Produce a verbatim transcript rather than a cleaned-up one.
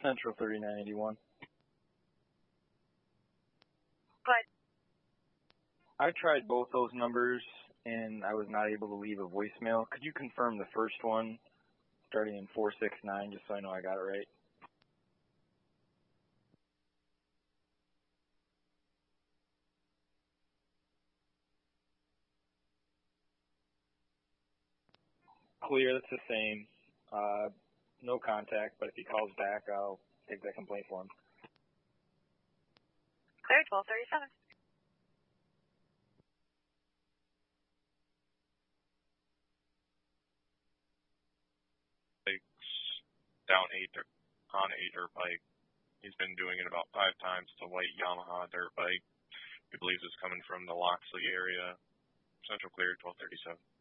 Central thirty-nine eighty-one. Go ahead. I tried both those numbers, and I was not able to leave a voicemail. Could you confirm the first one, starting in four six nine, just so I know I got it right? Clear, that's the same. Uh, no contact, but if he calls back, I'll take that complaint for him. Clear, twelve thirty-seven. Down a dirt, on a dirt bike. He's been doing it about five times. It's a white Yamaha dirt bike. He believes it's coming from the Loxley area. Central clear, twelve thirty-seven.